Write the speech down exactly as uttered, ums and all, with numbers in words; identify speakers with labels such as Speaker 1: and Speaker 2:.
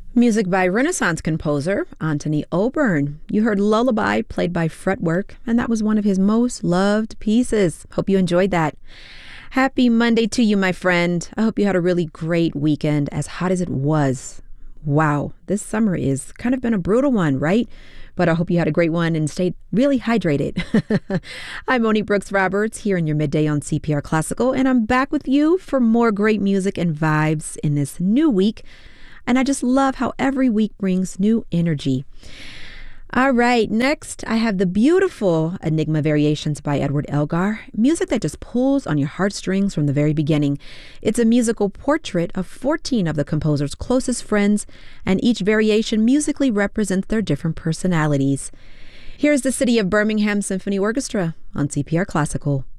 Speaker 1: Music by Renaissance composer Anthony Oborn. You heard Lullaby played by Fretwork, and that was one of his most loved pieces. Hope you enjoyed that. Happy Monday to you, my friend. I hope you had a really great weekend, as hot as it was. Wow, this summer is kind of been a brutal one, right? But I hope you had a great one and stayed really hydrated. I'm Monique Brooks Roberts here in your midday on C P R Classical, and I'm back with you for more great music and vibes in this new week. And I just love how every week brings new energy. All right, next I have the beautiful Enigma Variations by Edward Elgar, music that just pulls on your heartstrings from the very beginning. It's a musical portrait of fourteen of the composer's closest friends, and each variation musically represents their different personalities. Here's the City of Birmingham Symphony Orchestra on C P R Classical.